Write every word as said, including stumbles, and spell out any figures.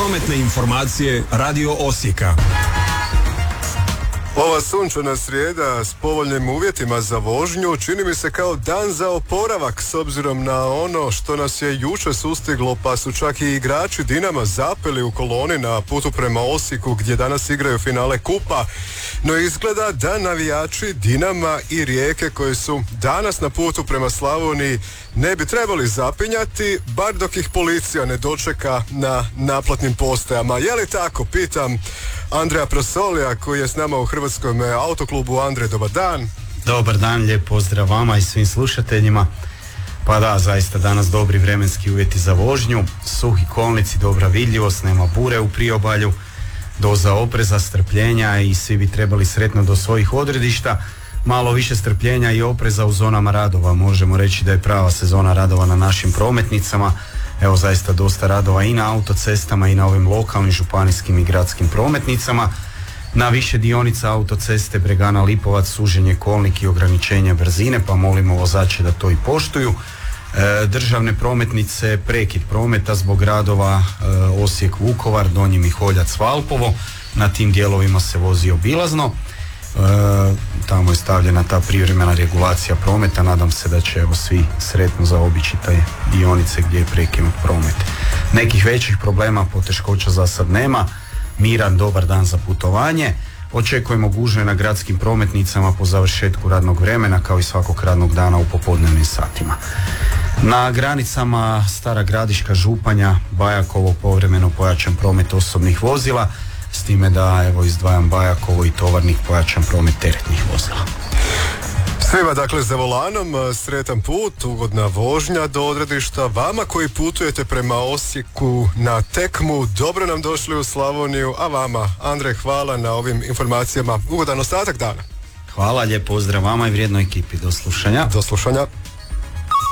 Prometne informacije Radio Osijeka. Ova sunčana srijeda s povoljnim uvjetima za vožnju čini mi se kao dan za oporavak s obzirom na ono što nas je jučer sustiglo, pa su čak i igrači Dinama zapeli u koloni na putu prema Osijeku gdje danas igraju finale kupa. No izgleda da navijači Dinama i Rijeke koji su danas na putu prema Slavoniji ne bi trebali zapinjati, bar dok ih policija ne dočeka na naplatnim postajama. Je li tako? Pitam Andreja Prosolija koji je s nama u Hrvatskom autoklubu. Andre, dobar dan. Dobar dan, lijep pozdrav vama i svim slušateljima. Pa da, zaista danas dobri vremenski uvjeti za vožnju, suhi kolnici, dobra vidljivost, nema bure u priobalju, doza opreza, strpljenja i svi bi trebali sretno do svojih odredišta. Malo više strpljenja i opreza u zonama radova. Možemo reći da je prava sezona radova na našim prometnicama. Evo zaista dosta radova i na autocestama i na ovim lokalnim, županijskim i gradskim prometnicama. Na više dionica autoceste Bregana Lipovac suženje kolnik i ograničenje brzine, pa molimo vozače da to i poštuju. E, državne prometnice, prekid prometa zbog radova e, Osijek Vukovar, Donji Miholjac Valpovo. Na tim dijelovima se vozi obilazno. E, tamo je stavljena ta privremena regulacija prometa. Nadam se da će evo svi sretno zaobići te dionice gdje je prekinut promet. Nekih većih problema, poteškoća za sad nema. Miran, dobar dan za putovanje. Očekujemo gužve na gradskim prometnicama po završetku radnog vremena kao i svakog radnog dana u popodnevnim satima. Na granicama Stara Gradiška, Županja, Bajakovo povremeno pojačan promet osobnih vozila, s time da evo izdvajam Bajakovo i Tovarnik pojačan promet teretnih vozila. Svima dakle za volanom sretan put, ugodna vožnja do odredišta. Vama koji putujete prema Osijeku na tekmu, dobro nam došli u Slavoniju, a vama Andrej hvala na ovim informacijama. Ugodan ostatak dana. Hvala, lijep pozdrav vama i vrijednoj ekipi. Do slušanja. Do slušanja.